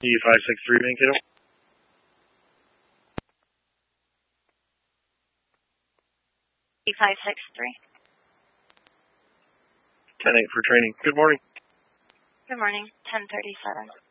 E563 Mankato. E563. 10-8 for training. Good morning. Good morning. 1037.